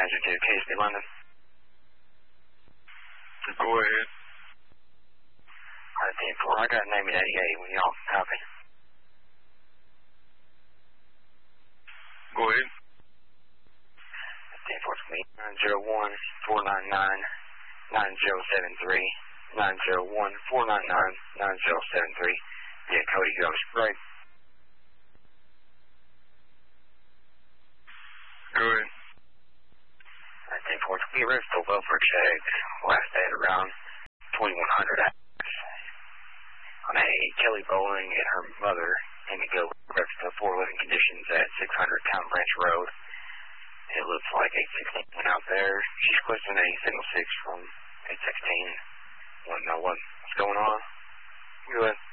manager to KSB London. Go ahead. Alright, 10-4. I got a name at 88 when y'all copy. Go ahead. 10-4 to me. 901-499-9073. 901-499-9073. Yeah, Cody goes. Right. Go ahead. Alright, 10-4 to me. We're still welfare check. Last day at around 2100 hours. On a Kelly Bowling and her mother Indigo regards to poor living conditions at 600 Town Branch Road. It looks like 816 went out there. She's questioning a signal 6 from 816. Want to know what's going on? Go ahead.